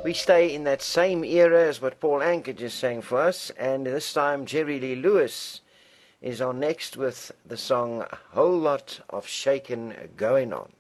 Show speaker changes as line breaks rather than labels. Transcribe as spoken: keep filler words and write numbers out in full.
We stay in that same era as what Paul Anka just sang for us, and this time Jerry Lee Lewis is on next with the song Whole Lot of Shakin' Going On.